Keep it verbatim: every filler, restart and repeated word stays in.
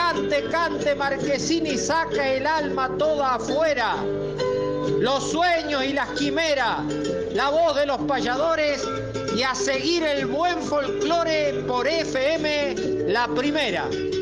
cante, cante, Marquesini, saca el alma toda afuera. Los sueños y las quimeras, la voz de los payadores y a seguir el buen folclore por F M La Primera.